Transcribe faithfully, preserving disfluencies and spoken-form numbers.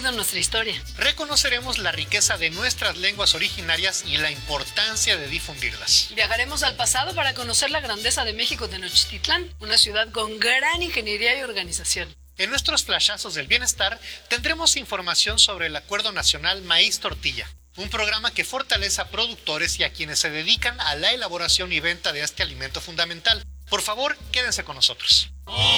de nuestra historia. Reconoceremos la riqueza de nuestras lenguas originarias y la importancia de difundirlas. Viajaremos al pasado para conocer la grandeza de México Tenochtitlán, una ciudad con gran ingeniería y organización. En nuestros flashazos del bienestar tendremos información sobre el Acuerdo Nacional Maíz Tortilla, un programa que fortalece a productores y a quienes se dedican a la elaboración y venta de este alimento fundamental. Por favor, quédense con nosotros.